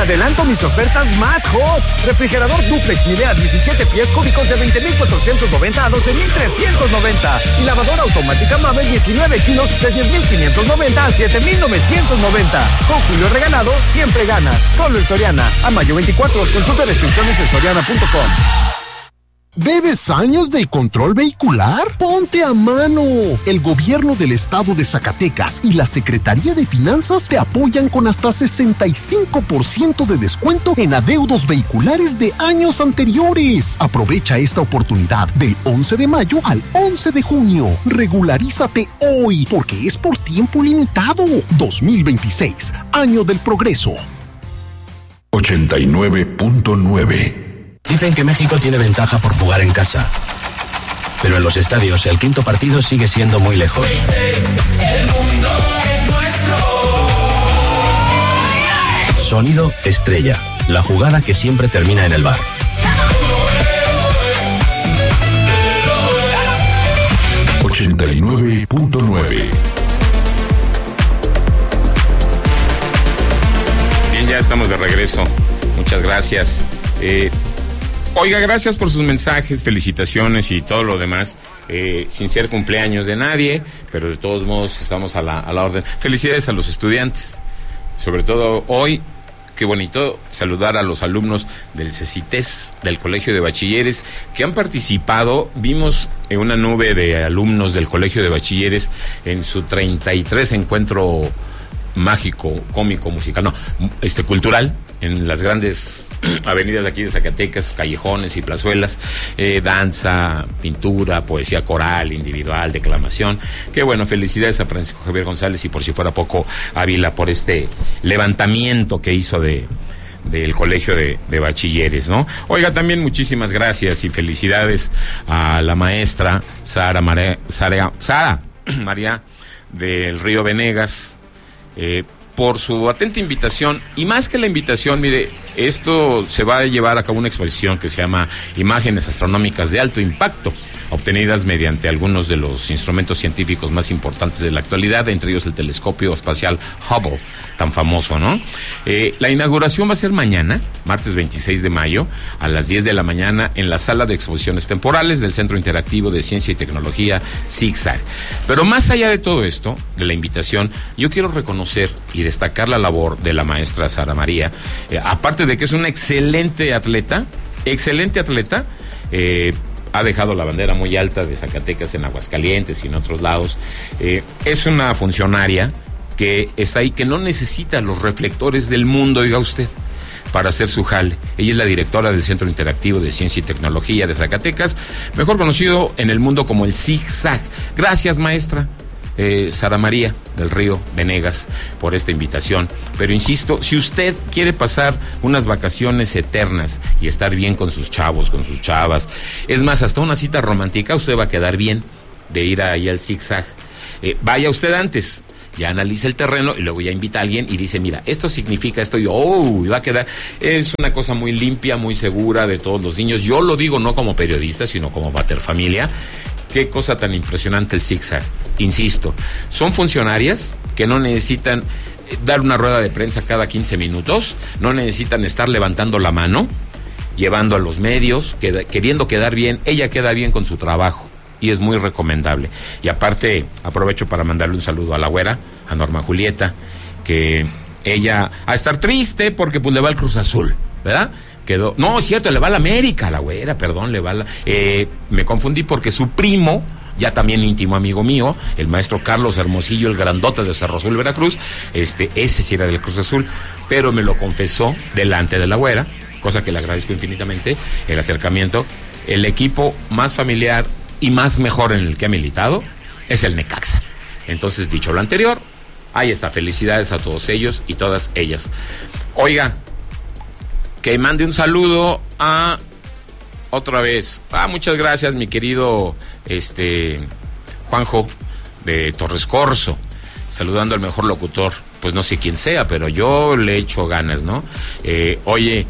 adelanto mis ofertas más hot. Refrigerador duplex Midea 17 pies cúbicos de 20,490 a 12,390. Y lavadora automática Mave 19 kilos de 10,590 a 7,990. Con Julio regalado, siempre ganas. Solo en Soriana. A mayo 24, consulta restricciones en soriana.com. ¿Debes años de control vehicular? ¡Ponte a mano! El gobierno del estado de Zacatecas y la Secretaría de Finanzas te apoyan con hasta 65% de descuento en adeudos vehiculares de años anteriores. Aprovecha esta oportunidad del 11 de mayo al 11 de junio. Regularízate hoy, porque es por tiempo limitado. 2026, Año del Progreso. 89.9. Dicen que México tiene ventaja por jugar en casa, pero en los estadios el quinto partido sigue siendo muy lejos. El mundo es nuestro. Sonido estrella, la jugada que siempre termina en el bar. .9. Bien, ya estamos de regreso. Muchas gracias. Oiga, gracias por sus mensajes, felicitaciones y todo lo demás, sin ser cumpleaños de nadie, pero de todos modos estamos a la orden. Felicidades a los estudiantes, sobre todo hoy. Qué bonito saludar a los alumnos del CECITES, del Colegio de Bachilleres, que han participado. Vimos una nube de alumnos del Colegio de Bachilleres en su 33 encuentro mágico, cómico, musical, cultural, en las grandes avenidas de aquí de Zacatecas, callejones y plazuelas, danza, pintura, poesía coral, individual, declamación. Qué bueno, felicidades a Francisco Javier González y, por si fuera poco, Ávila, por este levantamiento que hizo del Colegio de Bachilleres, ¿no? Oiga, también muchísimas gracias y felicidades a la maestra Sara María del Río Venegas, por su atenta invitación. Y más que la invitación, mire, esto se va a llevar a cabo una exposición que se llama Imágenes Astronómicas de Alto Impacto, obtenidas mediante algunos de los instrumentos científicos más importantes de la actualidad, entre ellos el telescopio espacial Hubble, tan famoso, ¿no? La inauguración va a ser mañana, martes 26 de mayo, a las 10 de la mañana, en la sala de exposiciones temporales del Centro Interactivo de Ciencia y Tecnología ZigZag. Pero más allá de todo esto, de la invitación, yo quiero reconocer y destacar la labor de la maestra Sara María, aparte de que es una excelente atleta, ha dejado la bandera muy alta de Zacatecas en Aguascalientes y en otros lados. Es una funcionaria que está ahí, que no necesita los reflectores del mundo, oiga usted, para hacer su jale. Ella es la directora del Centro Interactivo de Ciencia y Tecnología de Zacatecas, mejor conocido en el mundo como el ZigZag. Gracias, maestra Sara María del Río Venegas, por esta invitación. Pero insisto, si usted quiere pasar unas vacaciones eternas y estar bien con sus chavos, con sus chavas, es más, hasta una cita romántica, usted va a quedar bien de ir ahí al ZigZag. Vaya usted antes, ya analiza el terreno y luego ya invita a alguien y dice, mira, esto significa esto, y va a quedar. Es una cosa muy limpia, muy segura de todos los niños. Yo lo digo no como periodista, sino como paterfamilia. Qué cosa tan impresionante el ZigZag. Insisto, son funcionarias que no necesitan dar una rueda de prensa cada 15 minutos, no necesitan estar levantando la mano, llevando a los medios, queriendo quedar bien. Ella queda bien con su trabajo y es muy recomendable. Y aparte, aprovecho para mandarle un saludo a la güera, a Norma Julieta, que ella a estar triste porque pues le va al Cruz Azul, ¿verdad? No, es cierto, le va a la América, la güera, perdón, le va a la... me confundí porque su primo, ya también íntimo amigo mío, el maestro Carlos Hermosillo, el grandote de Cerro Azul, Veracruz, ese sí era del Cruz Azul, pero me lo confesó delante de la güera, cosa que le agradezco infinitamente, el acercamiento. El equipo más familiar y más mejor en el que ha militado es el Necaxa. Entonces, dicho lo anterior, ahí está, felicidades a todos ellos y todas ellas. Oiga, que mande un saludo a otra vez. Muchas gracias, mi querido Juanjo de Torres Corzo, saludando al mejor locutor. Pues no sé quién sea, pero yo le echo ganas, ¿no? Oye,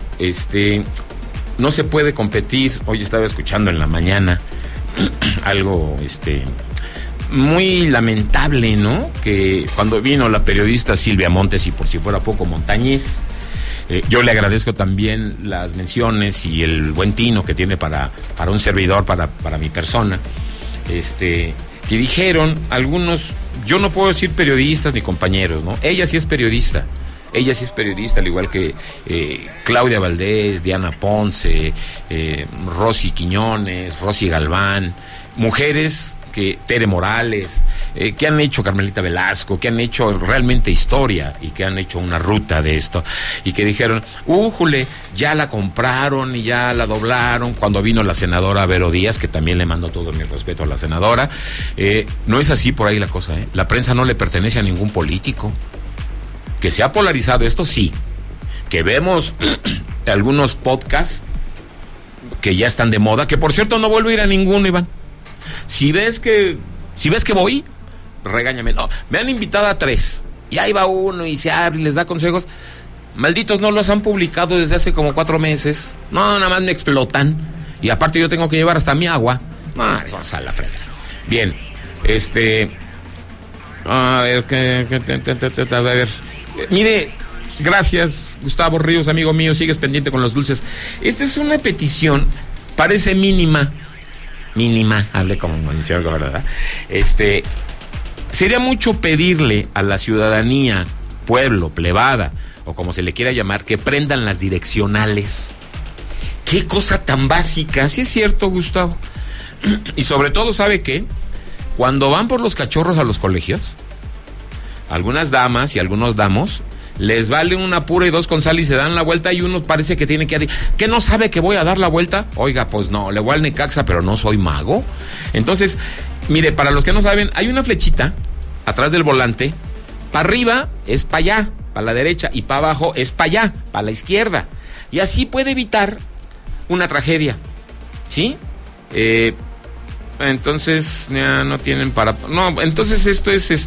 no se puede competir. Hoy estaba escuchando en la mañana algo, muy lamentable, ¿no? Que cuando vino la periodista Silvia Montes y, por si fuera poco, Montañez, Yo le agradezco también las menciones y el buen tino que tiene para un servidor, para mi persona. Que dijeron algunos, yo no puedo decir periodistas ni compañeros, ¿no? Ella sí es periodista, al igual que Claudia Valdés, Diana Ponce, Rosy Quiñones, Rosy Galván, mujeres Tere Morales, que han hecho Carmelita Velasco, que han hecho realmente historia y que han hecho una ruta de esto, y que dijeron, újule, ya la compraron y ya la doblaron. Cuando vino la senadora Vero Díaz, que también le mando todo mi respeto a la senadora, no es así por ahí la cosa, la prensa no le pertenece a ningún político. Que se ha polarizado esto, sí, que vemos algunos podcasts que ya están de moda, que por cierto no vuelvo a ir a ninguno, Iván. Si ves que voy, regáñame. No, me han invitado a 3 y ahí va uno y se abre y les da consejos. Malditos, no los han publicado desde hace como 4 meses. No, nada más me explotan. Y aparte yo tengo que llevar hasta mi agua. No, vamos a la fregada. Bien, a ver, a ver. Mire, gracias, Gustavo Ríos, amigo mío, sigues pendiente con los dulces. Esta es una petición, parece mínima, hablé como el señor gobernador. Sería mucho pedirle a la ciudadanía, pueblo, plebada, o como se le quiera llamar, que prendan las direccionales. Qué cosa tan básica, sí es cierto, Gustavo. Y sobre todo, ¿sabe qué? Cuando van por los cachorros a los colegios, algunas damas y algunos damos, les vale una pura y 2 con sal y se dan la vuelta, y uno parece que tiene que no sabe que voy a dar la vuelta. Oiga, pues no, le voy al Necaxa, pero no soy mago. Entonces, mire, para los que no saben, hay una flechita atrás del volante. Para arriba es para allá, para la derecha, y para abajo es para allá, para la izquierda. Y así puede evitar una tragedia, ¿sí? Entonces, ya no tienen para... No, entonces esto es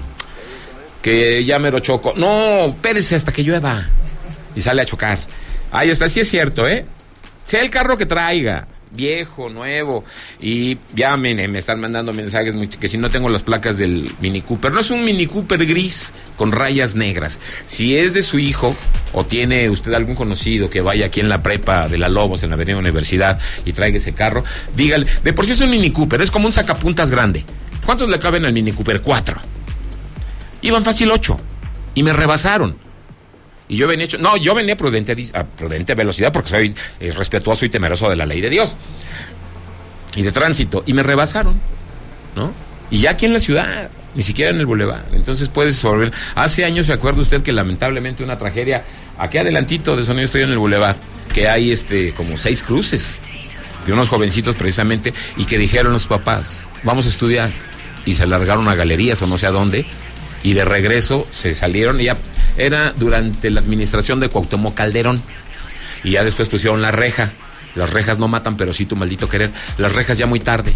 que ya me lo choco. No, espérese hasta que llueva. Y sale a chocar. Ahí está, sí es cierto, sea el carro que traiga, viejo, nuevo. Y ya me están mandando mensajes que si no tengo las placas del Mini Cooper. No es un Mini Cooper gris con rayas negras. Si es de su hijo, o tiene usted algún conocido que vaya aquí en la prepa de la Lobos, en la Avenida Universidad, y traiga ese carro, dígale, de por sí es un Mini Cooper, es como un sacapuntas grande. ¿Cuántos le caben al Mini Cooper? 4. Iban fácil 8 y me rebasaron. Y yo venía prudente a prudente velocidad, porque soy respetuoso y temeroso de la ley de Dios y de tránsito, y me rebasaron, ¿no? Y ya aquí en la ciudad, ni siquiera en el bulevar. Entonces puede sobrevenir. Hace años, ¿se acuerda usted que lamentablemente una tragedia aquí adelantito de Sonido Estoy en el bulevar, que hay como 6 cruces de unos jovencitos precisamente, y que dijeron los papás, vamos a estudiar, y se largaron a galerías o no sé a dónde, y de regreso se salieron, y ya era durante la administración de Cuauhtémoc Calderón, y ya después pusieron la reja. Las rejas no matan, pero sí tu maldito querer. Las rejas ya muy tarde.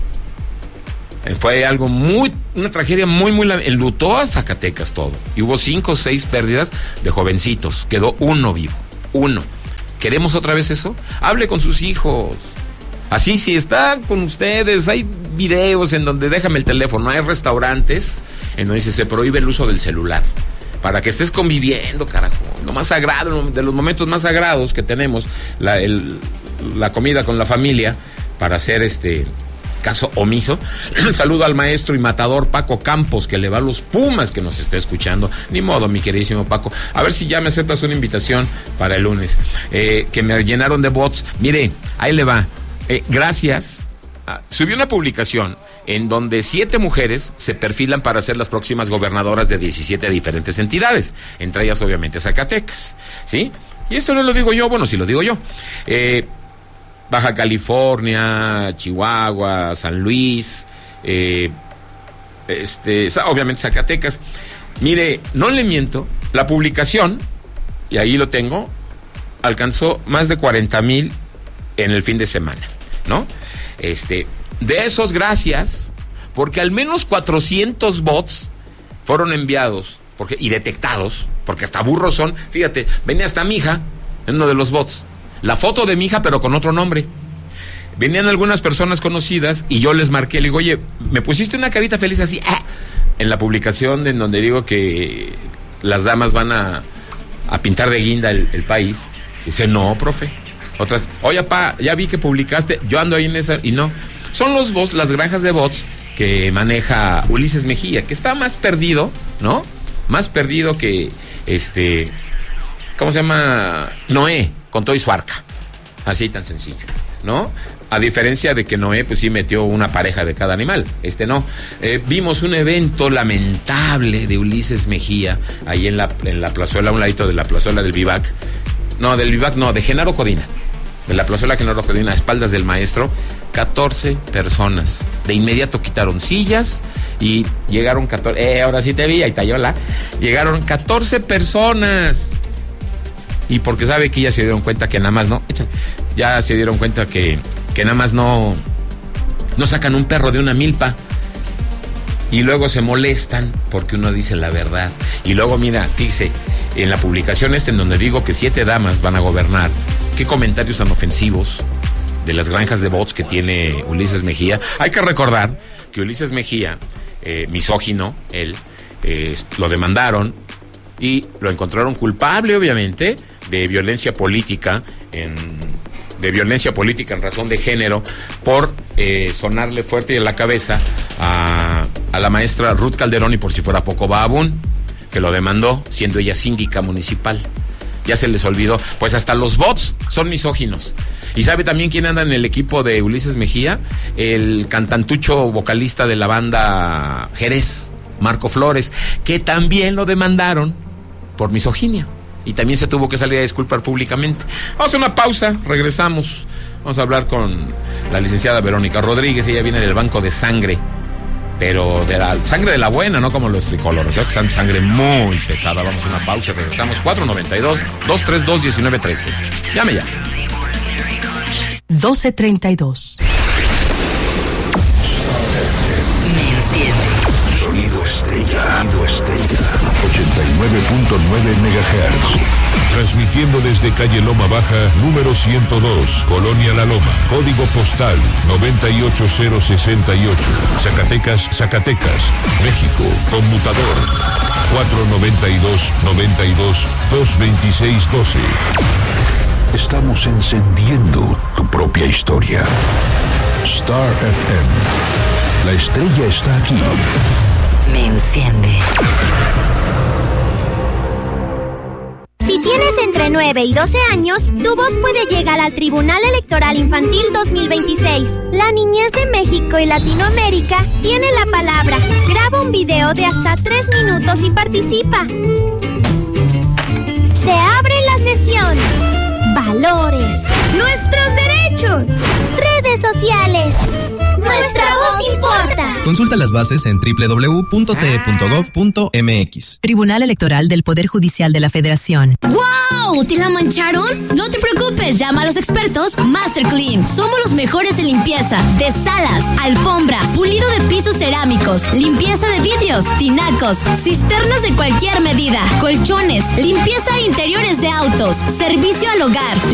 Fue algo una tragedia muy enlutó a Zacatecas todo, y hubo 5 o 6 pérdidas de jovencitos, quedó 1 vivo, 1. ¿Queremos otra vez eso? Hable con sus hijos. Así, si está con ustedes, hay videos en donde déjame el teléfono, hay restaurantes en donde se prohíbe el uso del celular, para que estés conviviendo, carajo. Lo más sagrado, de los momentos más sagrados que tenemos, la comida con la familia, para hacer caso omiso. Saludo al maestro y matador Paco Campos, que le va a los Pumas, que nos está escuchando. Ni modo, mi queridísimo Paco. A ver si ya me aceptas una invitación para el lunes. Que me llenaron de bots. Mire, ahí le va. Gracias. Subí una publicación en donde 7 mujeres se perfilan para ser las próximas gobernadoras de 17 diferentes entidades, entre ellas obviamente Zacatecas, ¿sí? Y esto no lo digo yo, bueno, sí lo digo yo. Baja California, Chihuahua, San Luis, obviamente Zacatecas. Mire, no le miento, la publicación, y ahí lo tengo, alcanzó más de 40,000 en el fin de semana, ¿no? De esos, gracias, porque al menos 400 bots fueron enviados y detectados, porque hasta burros son. Fíjate, venía hasta mi hija en uno de los bots, la foto de mi hija pero con otro nombre. Venían algunas personas conocidas y yo les marqué, le digo, oye, me pusiste una carita feliz así, en la publicación en donde digo que las damas van a a pintar de guinda el país. Dice, no, profe. Otras, oye, papá, ya vi que publicaste, yo ando ahí en esa, y no. Son los bots, las granjas de bots que maneja Ulises Mejía, que está más perdido, ¿no? Más perdido que, ¿cómo se llama? Noé, con todo y su arca. Así tan sencillo, ¿no? A diferencia de que Noé, pues sí metió una pareja de cada animal. No. Vimos un evento lamentable de Ulises Mejía, ahí en la plazuela, a un ladito de la plazuela del Vivac. No, del Vivac no, de Genaro Codina. De la plazuela Genaro Codina, a espaldas del maestro. 14 personas. De inmediato quitaron sillas y llegaron 14. Ahora sí te vi, ahí Tayola. Llegaron 14 personas. Y porque sabe que ya se dieron cuenta que nada más no. Ya se dieron cuenta que nada más no sacan un perro de una milpa. Y luego se molestan porque uno dice la verdad. Y luego, mira, fíjese, en la publicación en donde digo que 7 damas van a gobernar, qué comentarios tan ofensivos de las granjas de bots que tiene Ulises Mejía. Hay que recordar que Ulises Mejía, misógino, él, lo demandaron y lo encontraron culpable, obviamente, de violencia política en razón de género por sonarle fuerte en la cabeza a la maestra Ruth Calderón, y por si fuera poco, Bahabún, que lo demandó siendo ella síndica municipal. Ya se les olvidó, pues hasta los bots son misóginos. ¿Y sabe también quién anda en el equipo de Ulises Mejía? El cantantucho vocalista de la banda Jerez, Marco Flores, que también lo demandaron por misoginia. Y también se tuvo que salir a disculpar públicamente. Vamos a una pausa, regresamos. Vamos a hablar con la licenciada Verónica Rodríguez. Ella viene del banco de sangre, pero de la sangre de la buena, no como los tricolores, o sea, que es sangre muy pesada. Vamos a una pausa y regresamos. 492-232-1913. Llame ya. 12:32. Me enciende. Sonido Estrella. 89.9 MHz. Transmitiendo desde calle Loma Baja, número 102, Colonia La Loma. Código postal 98068. Zacatecas, México. Conmutador 492-92-226-12. Estamos encendiendo tu propia historia. Star FM. La estrella está aquí. Me enciende. Si tienes entre 9 y 12 años, tu voz puede llegar al Tribunal Electoral Infantil 2026. La niñez de México y Latinoamérica tiene la palabra. Graba un video de hasta 3 minutos y participa. Se abre la sesión. Valores. Nuestros derechos. Redes sociales. Nuestra voz importa. Consulta las bases en www.te.gov.mx. Tribunal Electoral del Poder Judicial de la Federación. ¡Wow! ¿Te la mancharon? No te preocupes, llama a los expertos Master Clean. Somos los mejores en limpieza de salas, alfombras, pulido de pisos cerámicos, limpieza de vidrios, tinacos, cisternas de cualquier medida, colchones, limpieza de interiores de autos, servicio al hogar.